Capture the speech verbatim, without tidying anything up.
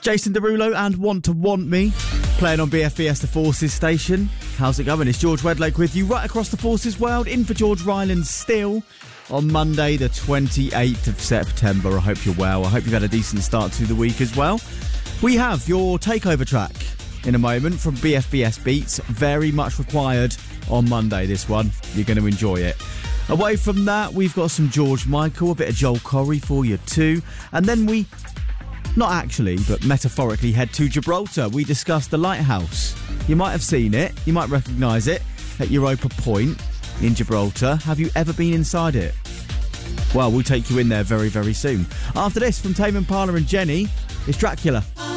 Jason Derulo and Want to Want Me, playing on B F B S The Forces station. How's it going? It's George Wedlake with you right across the Forces world, in for George Ryland still on Monday the twenty-eighth of September. I hope you're well. I hope you've had a decent start to the week as well. We have your takeover track in a moment from B F B S Beats. Very much required on Monday, this one. You're going to enjoy it. Away from that, we've got some George Michael, a bit of Joel Corry for you too. And then we... not actually, but metaphorically head to Gibraltar. We discussed the lighthouse. You might have seen it. You might recognise it at Europa Point in Gibraltar. Have you ever been inside it? Well, we'll take you in there very, very soon. After this, from Tame Impala and Jenny, it's Dracula.